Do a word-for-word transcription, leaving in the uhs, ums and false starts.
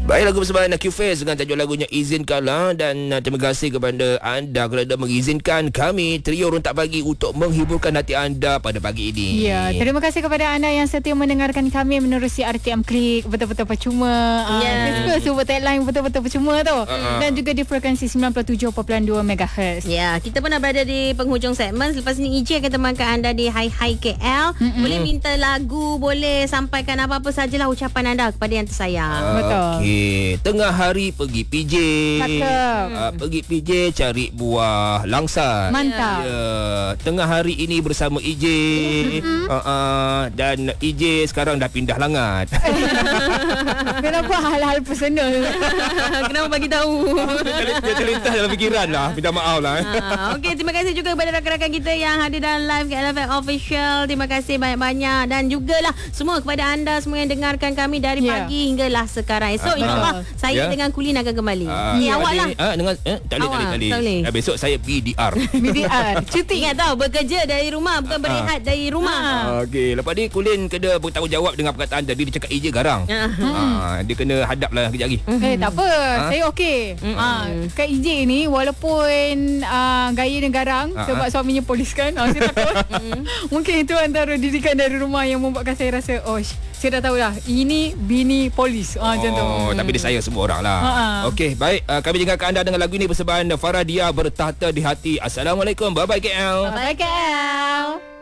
Baik, lagu persembahan Q-Face dengan tajuk lagunya Izinkanlah. Dan uh, terima kasih kepada anda kerana mengizinkan kami Trio Rontak Pagi untuk menghiburkan hati anda pada pagi ini. Ya, terima kasih kepada anda yang setia mendengarkan kami menerusi R T M Klik betul-betul percuma. Ya, yeah. Super tagline betul-betul percuma tu. Uh-huh. Dan juga di frekuensi sembilan puluh tujuh perpuluhan dua megahertz. Ya, kita pun dah berada di penghujung segmen. Selepas ini I J akan temankan anda di Hai Hai K L. Mm-mm. Boleh minta lagu, boleh sampaikan apa-apa sajalah ucapan anda kepada yang tersayang. Uh, Betul. Okey, tengah hari pergi P J. Cakep. Uh, pergi P J cari buah langsat. Mantap. Ya, tengah hari ini bersama I J. Mm-hmm. Uh, uh, dan I J sekarang dah pindah langat. Kenapa hal-hal personal? Kenapa bagi tahu? Dia terlintas dalam fikiran lah. Minta maaf lah. Ha, Okey, terima kasih juga kepada rakan-rakan kita yang hadir dalam live K L F M Official. Terima kasih banyak-banyak. Dan jugalah semua kepada anda semua yang dengarkan kami dari yeah. pagi hinggalah sekarang. Esok Ah, insyaAllah ah. saya yeah. dengan Kulin akan kembali. Ah, Ni ya, awak ada lah. ni, ah, dengan, eh, tak boleh, Awak, tak boleh, tak boleh. Ah, besok saya B D R. B D R. Cuti. Ingat tau, bekerja dari rumah, bukan berehat dari rumah. Ah, Okey, lepas ni Kulin kena bertanggungjawab dengan perkataan tadi. Dia cakap I J garang. Ah. Ah, dia kena hadap lah kejap lagi. Eh, tak apa. Ha? Saya okey. Mm-mm. Ah, Kak I J ni walaupun uh, gaya dia garang Ha, sebab ha. suaminya polis kan. Ah, saya takut. Mungkin itu antara didikan dari rumah yang membuatkan saya rasa, oh, saya dah tahu dah. Ini bini polis. Ah, macam tu. Oh, tapi dia sayang semua orang lah. Ha-ha. Okey, baik. Uh, kami dengarkan anda dengan lagu ini persembahan Faradia Bertahta di Hati. Assalamualaikum. Bye-bye K L. Bye-bye K L.